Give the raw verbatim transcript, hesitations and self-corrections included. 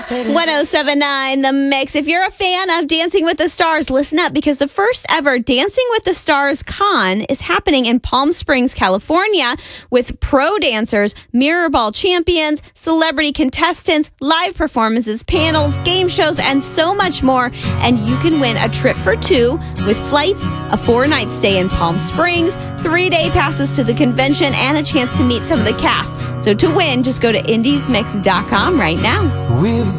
ten seventy-nine The Mix. If you're a fan of Dancing with the Stars, listen up, because the first ever Dancing with the Stars Con is happening in Palm Springs, California, with pro dancers, mirror ball champions, celebrity contestants, live performances, panels, game shows, and so much more. And you can win a trip for two with flights, a four-night stay in Palm Springs, three-day passes to the convention, and a chance to meet some of the cast. So to win, just go to indies mix dot com right now. We've